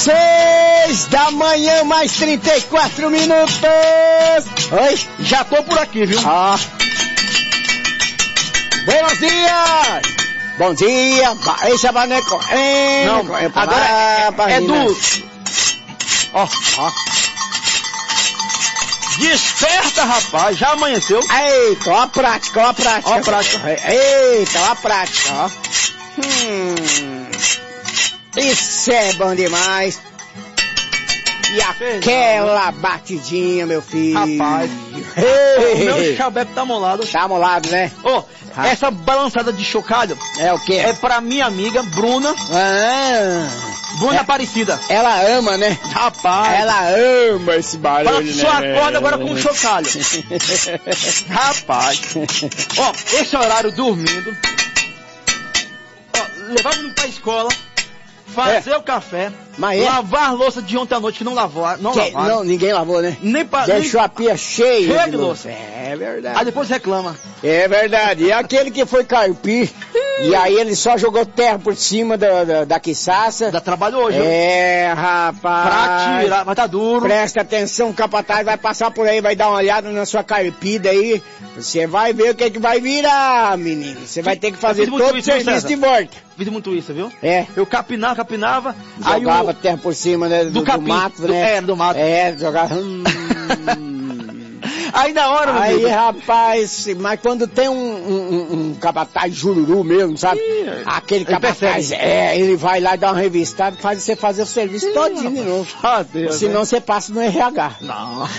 6 da manhã, mais 34 minutos. Oi, já tô por aqui, viu? Buenos dias. Bom dia. Esse é Baneco. Não, agora é do... Ó. Desperta, rapaz, já amanheceu. Eita, ó a prática. Ó a prática. Eita, ó a prática, ó. Isso é bom demais. E aquela batidinha, meu filho. Rapaz. O meu chaveco tá molado. Tá molado, né? Essa balançada de chocalho. É o quê? É pra minha amiga Bruna. Bruna Aparecida. Ela ama, né? Rapaz. Ela ama esse barulho, né? Só acorda agora com chocalho. Rapaz. Esse horário dormindo. Levar o menino pra escola. Fazer o café, lavar a louça de ontem à noite que não lavaram. Não, ninguém lavou, né? Deixou a pia cheia de louça. É verdade. Aí depois reclama. É verdade. E aquele que foi carpir, e aí ele só jogou terra por cima da quiçaça. Dá trabalho hoje. Rapaz. Pra tirar, mas tá duro. Presta atenção, o capataz vai passar por aí, vai dar uma olhada na sua carpida aí. Você vai ver o que vai virar, menino. Você vai ter que fazer todo o serviço de volta. Fiz muito isso, viu? Eu capinava. Jogava terra por cima, né, do mato, né? Do mato. Jogava... Aí na hora, meu Aí, rapaz, mas quando tem um capataz jururu mesmo, sabe? Aquele capataz, ele vai lá e dá uma revistada, faz você fazer o serviço todinho de novo. Senão você passa no RH. Não.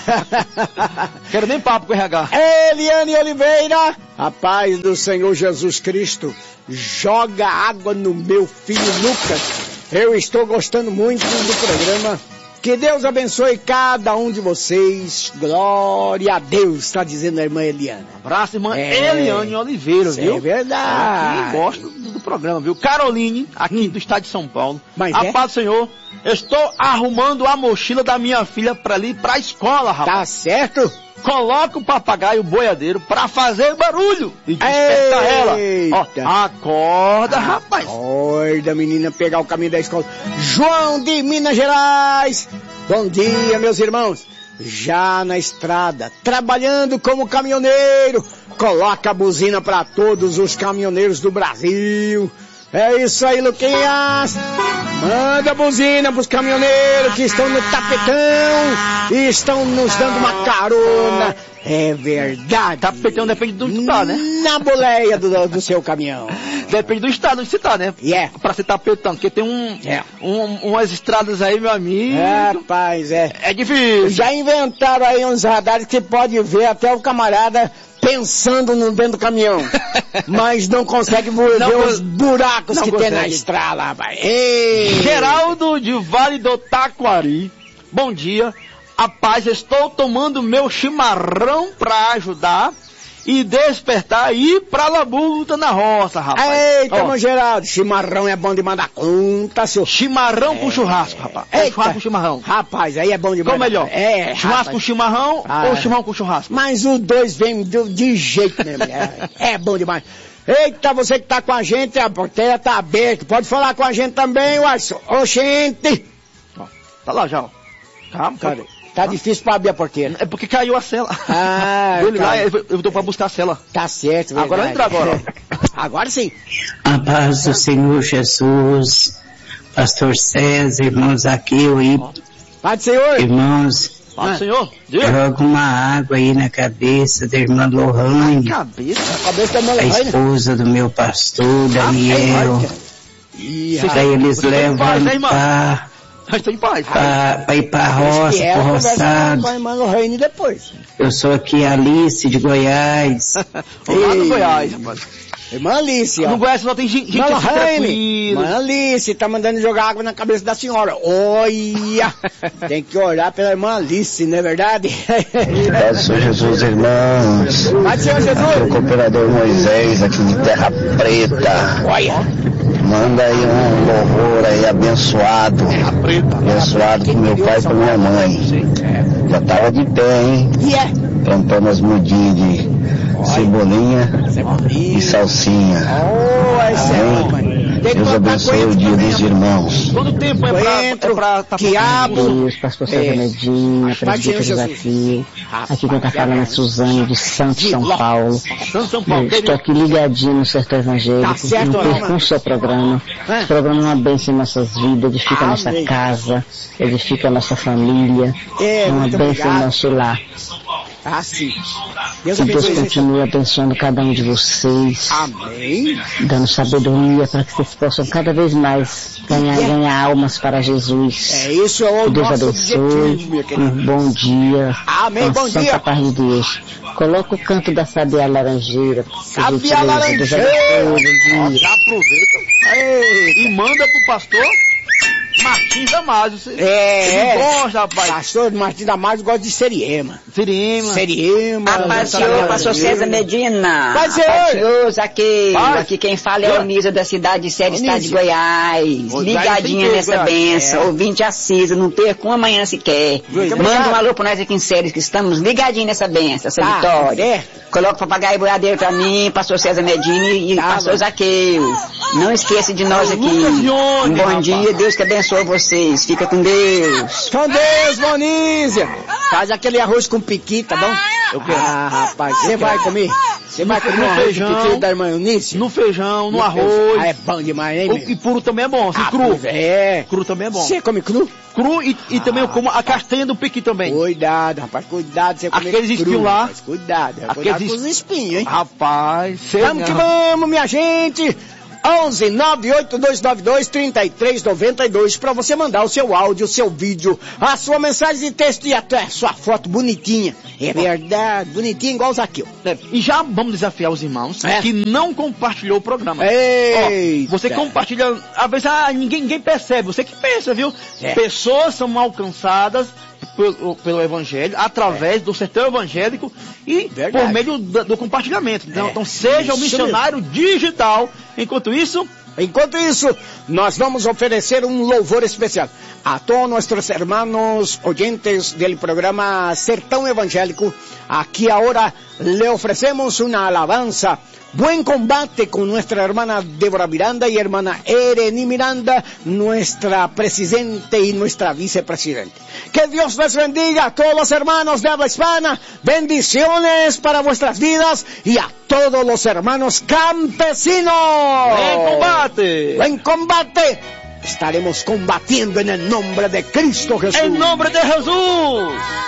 Quero nem papo com o RH. Eliane Oliveira, a paz do Senhor Jesus Cristo, joga água no meu filho Lucas. Eu estou gostando muito do programa. Que Deus abençoe cada um de vocês. Glória a Deus, está dizendo a irmã Eliane. Abraço, irmã Eliane Oliveira, viu? É verdade. Aqui gosto do programa, viu? Caroline, aqui do estado de São Paulo. Mas a paz do Senhor. Estou arrumando a mochila da minha filha para ir para a escola, rapaz. Tá certo? Coloca o papagaio boiadeiro pra fazer barulho e despertar ela. Acorda, rapaz. Acorda, menina, pegar o caminho da escola. João de Minas Gerais. Bom dia, meus irmãos. Já na estrada, trabalhando como caminhoneiro. Coloca a buzina pra todos os caminhoneiros do Brasil. É isso aí, Luquinhas. Manda a buzina pros caminhoneiros que estão no tapetão e estão nos dando uma carona. É verdade. Tapetão depende do que tá, né? Na boleia do seu caminhão. Depende do estado onde você tá, né? Pra ser tapetão, porque tem umas estradas aí, meu amigo. Rapaz, é difícil. Já inventaram aí uns radares que pode ver até o camarada pensando no dentro do caminhão, mas não consegue ver os buracos que tem na estrada, rapaz. Geraldo de Vale do Taquari, bom dia. Rapaz, estou tomando meu chimarrão pra ajudar e despertar e ir pra labuta na roça, rapaz. Eita, irmão Geraldo, chimarrão é bom de mandar conta, seu. Chimarrão com churrasco, rapaz. Churrasco com chimarrão. Rapaz, aí é bom demais. Qual melhor? Churrasco com chimarrão ou chimarrão com churrasco? Mas os dois vêm de jeito mesmo. É bom demais. Eita, você que tá com a gente, a porteira tá aberta. Pode falar com a gente também, Watson. Ô, gente. Tá lá já, ó. Calma, cara. Tá difícil pra abrir a porteira. É porque caiu a cela. Eu tô pra buscar a cela. Tá certo, verdade. Agora entra agora. Agora sim. A paz do Senhor Jesus, Pastor César, irmãos aqui, Paz do Senhor. Irmãos, paz do Senhor. Joga uma água aí na cabeça da irmã Lohane. Na cabeça da irmã Lohane? A esposa do meu pastor, Daniel. Pra eles levantar. Estou em paz. Pra ir pra roça, pro roçado. Com a irmã Lohane depois. Eu sou aqui Alice de Goiás. Lá do Goiás, rapaz. Irmã Alice, ó. No Goiás só tem gente assim tranquila. Irmã Alice, tá mandando jogar água na cabeça da senhora. Olha! Tem que orar pela irmã Alice, não é verdade? Paz do Senhor Jesus, irmãos. Paz do Senhor Jesus. Aqui é o cooperador Moisés, aqui de Terra Preta. Olha! Manda aí um louvor aí abençoado. Abençoado pro meu pai e pra minha mãe. Já tava de pé, hein? Plantando as mudinhas de cebolinha e salsinha. Amém? Deus abençoe o dia dos irmãos. Quanto tempo é pra quiabo? Deus, pastor César Medina, presbítero Josafia. Aqui quem tá falando é Suzane de Santos, São Paulo. Estou aqui ligadinho no Sertão Evangélico. Não percam o seu programa. O programa é uma bênção em nossas vidas, edifica a nossa casa, edifica a nossa família. É uma bênção em nosso lar. Sim. Que Deus continue abençoando cada um de vocês. Amém. Dando sabedoria para que vocês possam cada vez mais ganhar almas para Jesus. Isso é o Deus nosso abençoe. objetivo, Um bom dia. Amém, bom dia. Santa paz de Deus. Coloca o canto da Sabiá Laranjeira. Sabiá Laranjeira. Já aproveita e manda pro pastor Martins Damasio. Ele gosta, rapaz. Pastor Martins Damasio gosta de Seriema. Pastor César Medina. Paz, aqui quem fala é o Onísio da cidade de Série, estado de Goiás. Ligadinha nessa benção. Ouvinte assíduo, não perca uma manhã sequer. Manda um alô pra nós aqui em Séries, que estamos ligadinhos nessa benção, essa vitória. Coloca o papagaio boiadeiro pra mim, pastor César Medina e pastor Zaqueu. Não esqueça de nós aqui. Um bom dia, Deus que abençoe vocês. Fica com Deus. Com Deus, Monísia. Faz aquele arroz com piqui, tá bom? Rapaz, você vai comer? Você vai comer no feijão da irmã Eunice? No feijão, no arroz. É bom demais, hein? E puro também é bom, assim, cru. Cru também é bom. Você come cru? Cru e também eu como a castanha do piqui também. Cuidado, rapaz, cuidado. Você come aqueles espinhos lá. Mas cuidado com os espinhos, hein? Rapaz, vamos que vamos, minha gente. 11 98292 3392 para você mandar o seu áudio, o seu vídeo, a sua mensagem de texto e até a sua foto bonitinha. É verdade, bonitinha igual o Zaqueu. E já vamos desafiar os irmãos que não compartilhou o programa. Você compartilha, às vezes ninguém percebe, você que pensa, viu? Pessoas são alcançadas pelo Evangelho, através do Sertão Evangélico e por meio do compartilhamento. Então seja o missionário digital. Enquanto isso, nós vamos oferecer um louvor especial a todos nossos hermanos oyentes del programa Sertão Evangélico. Aquí ahora le ofrecemos una alabanza. Buen combate con nuestra hermana Débora Miranda y hermana Ereni Miranda, nuestra presidente y nuestra vicepresidente. Que Dios les bendiga a todos los hermanos de habla hispana. Bendiciones para vuestras vidas y a todos los hermanos campesinos. ¡Buen combate! ¡Buen combate! Estaremos combatiendo en el nombre de Cristo Jesús. ¡En nombre de Jesús!